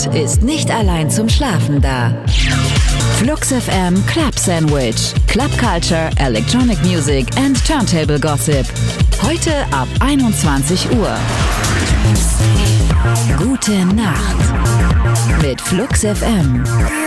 Welt ist nicht allein zum Schlafen da. Flux FM Club Sandwich. Club Culture, Electronic Music and Turntable Gossip. Heute ab 21 Uhr. Gute Nacht mit Flux FM.